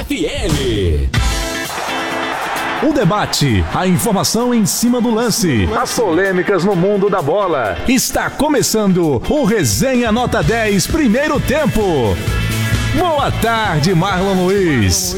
FM. O debate, a informação em cima do lance, as polêmicas no mundo da bola. Está começando o Resenha Nota 10 primeiro tempo. Boa tarde, Marlon Luiz.